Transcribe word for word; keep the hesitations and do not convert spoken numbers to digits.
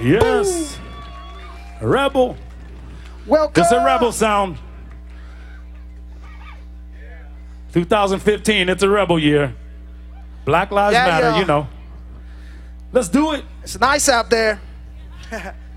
Yes. Rebel. Welcome. It's a rebel sound. two thousand fifteen, it's a rebel year. Black Lives Yeah, Matter, yo. you know. Let's do it. It's nice out there.